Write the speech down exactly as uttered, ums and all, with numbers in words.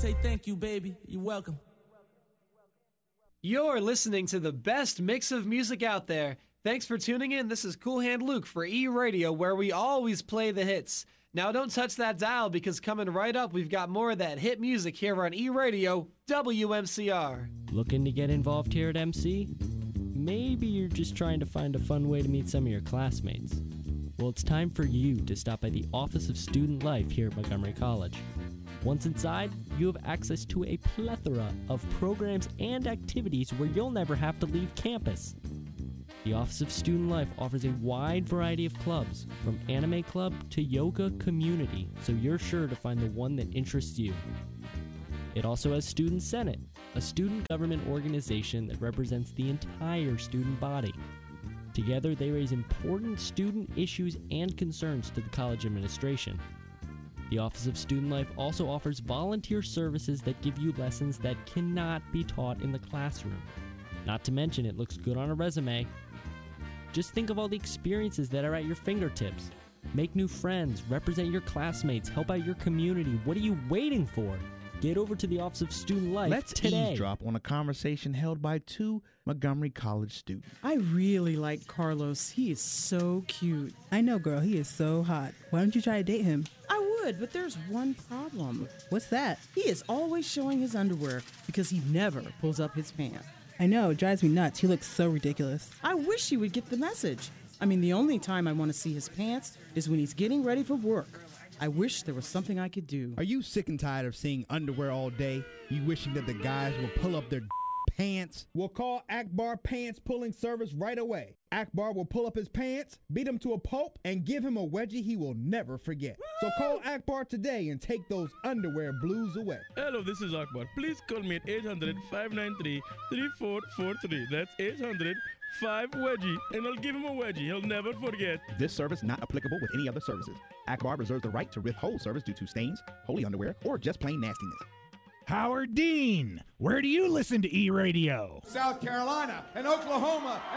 say thank you, baby. You're welcome. You're listening to the best mix of music out there. Thanks for tuning in. This is Cool Hand Luke for E-Radio, where we always play the hits. Now don't touch that dial, because coming right up, we've got more of that hit music here on E-Radio, W M C R. Looking to get involved here at M C? Maybe you're just trying to find a fun way to meet some of your classmates. Well, it's time for you to stop by the Office of Student Life here at Montgomery College. Once inside, you have access to a plethora of programs and activities where you'll never have to leave campus. The Office of Student Life offers a wide variety of clubs, from anime club to yoga community, so you're sure to find the one that interests you. It also has Student Senate, a student government organization that represents the entire student body. Together, they raise important student issues and concerns to the college administration. The Office of Student Life also offers volunteer services that give you lessons that cannot be taught in the classroom. Not to mention, it looks good on a resume. Just think of all the experiences that are at your fingertips. Make new friends, represent your classmates, help out your community. What are you waiting for? Get over to the Office of Student Life Let's today. eavesdrop on a conversation held by two Montgomery College students. I really like Carlos. He is so cute. I know, girl. He is so hot. Why don't you try to date him? I would, but there's one problem. What's that? He is always showing his underwear because he never pulls up his pants. I know. It drives me nuts. He looks so ridiculous. I wish he would get the message. I mean, the only time I want to see his pants is when he's getting ready for work. I wish there was something I could do. Are you sick and tired of seeing underwear all day? You wishing that the guys will pull up their pants? Well, call Akbar Pants Pulling Service right away. Akbar will pull up his pants, beat him to a pulp, and give him a wedgie he will never forget. So call Akbar today and take those underwear blues away. Hello, this is Akbar. Please call me at eight hundred, five nine three, three four four three. That's eight hundred, five wedgie, and I'll give him a wedgie he'll never forget. This service not applicable with any other services. Akbar reserves the right to withhold service due to stains, holy underwear, or just plain nastiness. Howard Dean, where do you listen to E-Radio? South Carolina and Oklahoma